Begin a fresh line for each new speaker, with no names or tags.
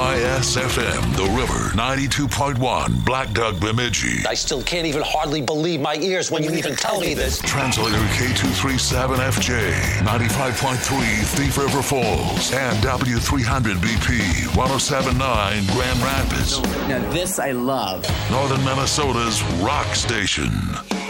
KYSFM, The River, 92.1, Black Duck, Bemidji.
I still can't even hardly believe my ears when you even tell me this.
Translator K237FJ, 95.3, Thief River Falls, and W300BP, 107.9, Grand Rapids.
Now this I love.
Northern Minnesota's rock station.